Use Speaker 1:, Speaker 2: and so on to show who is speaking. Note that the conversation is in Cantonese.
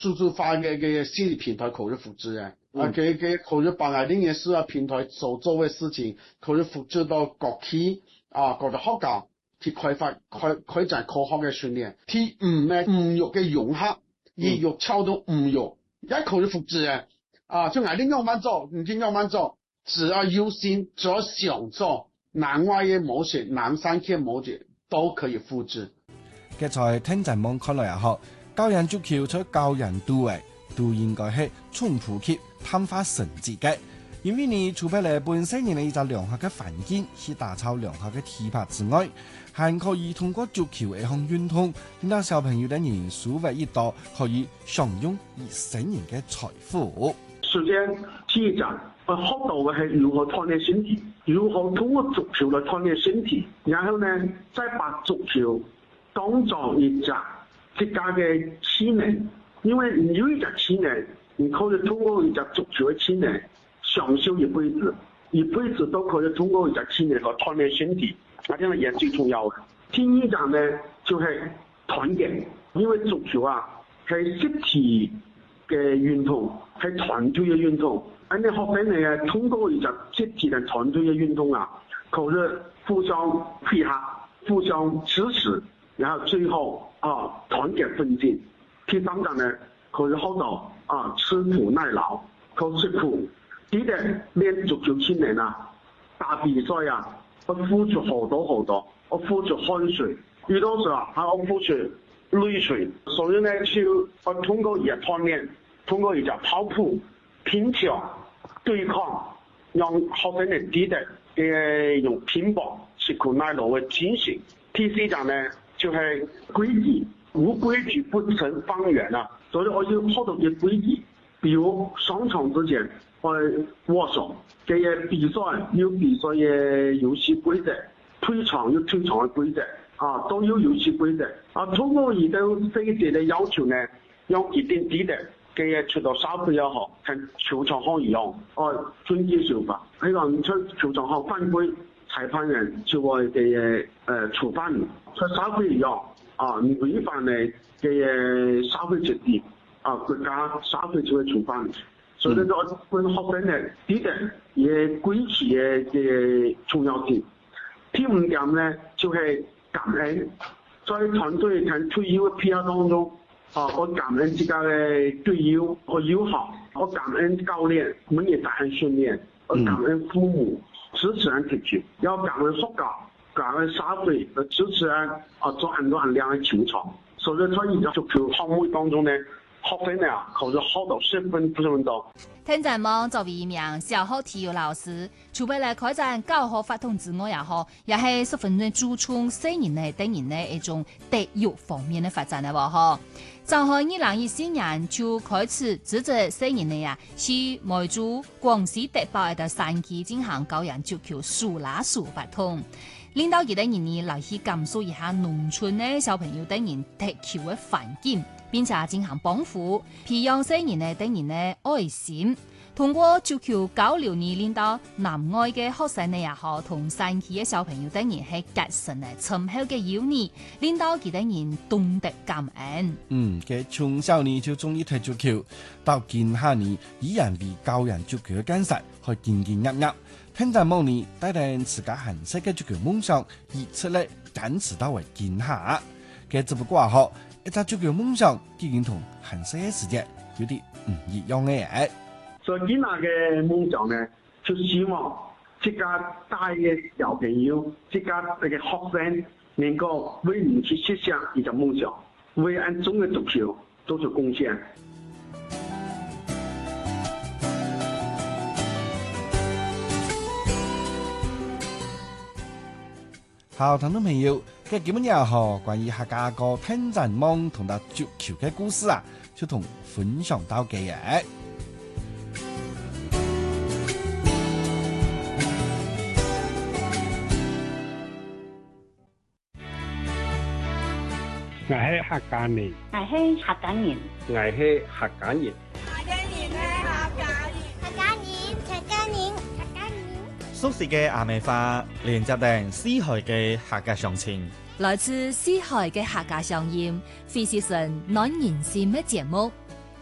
Speaker 1: 組織化嘅心理平台可以複製嘅，可以把呢件事啊平台所做嘅事情，可以複製到各區各個學校去開展科學嘅訓練，去誤育嘅融合，以育超到誤育，也可以複製嘅，就呢樣慢做，唔知樣慢做，只要有心，只要想做，南外嘅模式、南山嘅模式都可以複製。
Speaker 2: 嘅在聽陣網看來也好，教人足球在教人都應該係從普及探發成績嘅，因為你除非你本身你一個良好嘅環境去打造良好嘅體魄之外，還可以通過足球一項運動，令到小朋友的人數為一道，可以享用一生人嘅財富。
Speaker 3: 首先，體育獎學到嘅係如何鍛鍊身體，如何通過足球來鍛鍊身體，然後呢，再把足球當作一家嘅技能，因為你有一個技能，你可以通過一個足球嘅技能享受一輩子都可以通過一個技能來鍛鍊身體，那這樣也最重要嘅。體育獎呢就係團結，因為足球啊係集體嘅運動，係團隊嘅運動。你學生呢通過一個集體嘅團隊嘅運動啊，可以互相配合、互相支持。然後最後團結奮進。第三個呢，可以學到吃苦耐勞，可吃苦。記得練足球訓練啊，打比賽啊，我付出好多，我付出汗水，有多時候我付出淚水。所以呢，就我通過一個鍛鍊，通過一個跑步、拼跳、對抗，讓學生哋記得用拼搏、吃苦耐勞嘅精神。第四個呢，就係規矩，無規矩不成方圓啊！所以我要學到嘅規矩，比如上場之前我握手，嘅比賽有比賽嘅遊戲規則，退場有退場嘅規則，都有遊戲規則。通過而家細節嘅要求呢，讓一定記得嘅出到沙區也好，跟球場上一樣，遵紀守法。希望出球場上犯規，裁判人就會嘅處罰你。出沙區一樣，你違反你嘅沙區設置，國家沙區就會處罰你。所以呢，我學生呢記得嘅規矩嘅重要性。第五點呢，就係感恩，在團隊同退休嘅片當中，我感恩自家嘅隊友和友好，我感恩教練每日帶訓練，我感恩父母支持人踢球，要感恩學校、感恩社會和支持人做很多很靚嘅球場。所以在一個足球項目當中呢，學生呢可以學到10分多。
Speaker 4: 聽陣網作為一名小學體育老師，除咗嚟開展教學活動之外也好，也係十分之注重細人嘅等人嘅一種體育方面嘅發展嘅喎嗬。就喺2014年就開始組織細人嘅去梅州、廣西德保嘅山區進行教人足球數拉數活動，令到佢哋人來去感受一下農村嘅小朋友等人踢球嘅環境。並且進行幫扶，培養細人嘅等人嘅愛心，通過足球交流呢，令到南外嘅學生呢也好，同山區嘅小朋友等人係結成嘅深厚嘅友誼，令到佢等人懂得感恩。
Speaker 2: 佢從小呢就中意踢足球，到今下呢依然為教人足球嘅堅實，去堅堅壓壓。聽陣夢呢帶領自家行識嘅足球夢想，而出嚟堅持到為今下。佢只不過學。一隻足球夢想，已經同行世嘅世界有啲唔一樣嘅。
Speaker 3: 所以今日嘅夢想呢，就希望這家大嘅小朋友，這家嘅學生能夠為你去實現一個夢想，為俺中國足球做出貢獻。
Speaker 2: 好，聽眾朋友，嘅幾本也好，關於客家個聽陣網同埋足球嘅故事啊，就同分享到嘅嘢。
Speaker 5: 我係客家人，
Speaker 6: 我係客家人，
Speaker 5: 我係客家人。
Speaker 7: 熟悉嘅阿美花，連接定四海嘅客家鄉情，
Speaker 4: 來自四海嘅客家鄉音，非是純暖人心嘅節目。